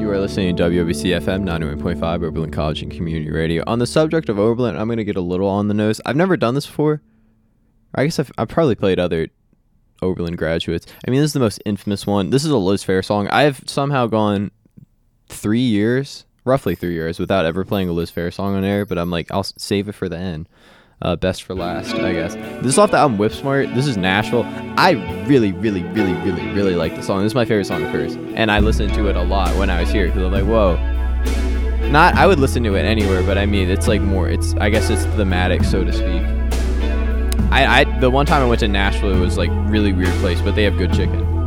You are listening to WOBC FM 91.5 Oberlin College and Community Radio. On the subject of Oberlin, I'm going to get a little on the nose. I've never done this before. I guess I've probably played other Oberlin graduates. I mean, this is the most infamous one. This is a Liz Phair song. I've somehow gone roughly 3 years, without ever playing a Liz Phair song on air, but I'm like, I'll save it for the end. Best for last, I guess. This is off the album Whip Smart. This is Nashville. I really like the song. This is my favorite song of hers, and I listened to it a lot when I was here because I'm like, whoa. I would listen to it anywhere, but I mean, it's like more. I guess it's thematic, so to speak. The one time I went to Nashville, it was like really weird place, but they have good chicken.